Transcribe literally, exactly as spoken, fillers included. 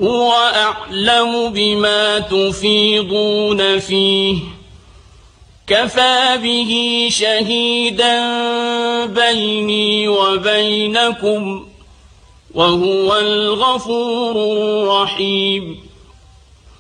هو أعلم بما تفيضون فيه كفى به شهيدا بيني وبينكم وهو الغفور الرحيم